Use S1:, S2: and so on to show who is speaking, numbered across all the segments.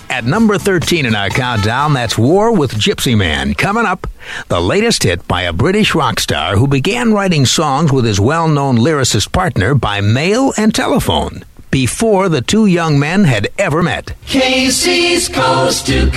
S1: At number 13 in our countdown, that's War with Gypsy Man. Coming up, the latest hit by a British rock star who began writing songs with his well-known lyricist partner by mail and telephone before the two young men had ever met.
S2: Casey's Coast to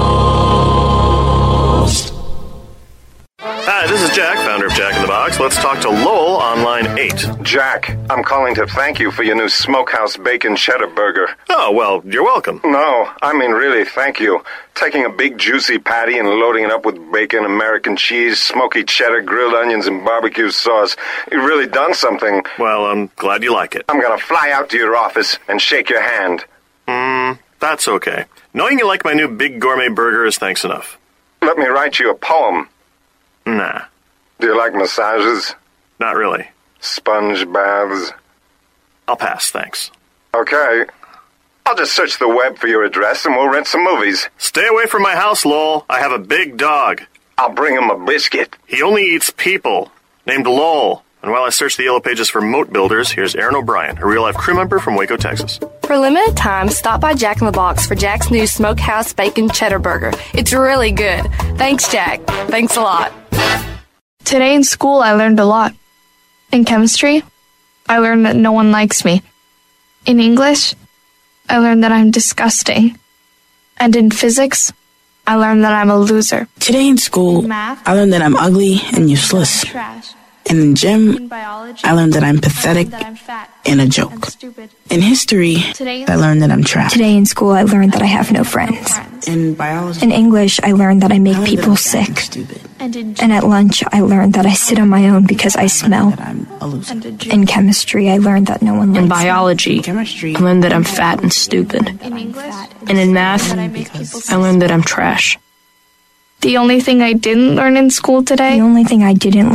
S2: Coast.
S3: Hi, this is Jack, founder of Jack in the Box. Let's talk to Lowell on line 8.
S4: Jack, I'm calling to thank you for your new Smokehouse Bacon Cheddar Burger.
S3: Oh, well, you're welcome.
S4: No, I mean really, thank you. Taking a big juicy patty and loading it up with bacon, American cheese, smoky cheddar, grilled onions, and barbecue sauce. You've really done something.
S3: Well, I'm glad you like it.
S4: I'm gonna fly out to your office and shake your hand.
S3: That's okay. Knowing you like my new big gourmet burger is thanks enough.
S4: Let me write you a poem.
S3: Nah,
S4: Do you like massages?
S3: not really.
S4: Sponge baths?
S3: I'll pass, thanks.
S4: Okay. I'll just search the web for your address and we'll rent some movies.
S3: Stay away from my house, Lowell. I have a big dog.
S4: I'll bring him a biscuit.
S3: He only eats people, named Lowell. And while I search the yellow pages for moat builders, here's Aaron O'Brien, a real-life crew member from Waco, Texas.
S5: For limited time, stop by Jack in the Box for Jack's new Smokehouse Bacon Cheddar Burger. It's really good. Thanks, Jack. Thanks a lot.
S6: Today in school, I learned a lot. In chemistry, I learned that no one likes me. In English, I learned that I'm disgusting. And in physics, I learned that I'm a loser.
S7: Today in school,
S6: Math,
S7: I learned that I'm ugly and useless.
S6: trash.
S7: And in gym,
S6: In biology,
S7: I learned that I'm pathetic
S6: that I'm fat
S7: and a
S6: and
S7: joke.
S6: stupid.
S7: In history,
S6: Today
S7: I learned that I'm trapped.
S8: Today in school, I learned that I have no friends.
S7: In biology,
S8: In English, I learned that I make
S7: I learned that
S8: people
S7: I'm fat and
S8: sick.
S7: stupid.
S6: And in
S8: And at lunch, I learned that I sit on my own because I smell.
S7: That I'm a loser.
S8: In chemistry, I learned that no one likes
S9: In
S8: me.
S9: biology,
S7: Chemistry,
S9: I learned that I'm fat and stupid.
S6: In English,
S9: And in math,
S6: that I make people
S9: I learned that I'm trash.
S6: The only thing I didn't learn in school today
S8: The only thing I didn't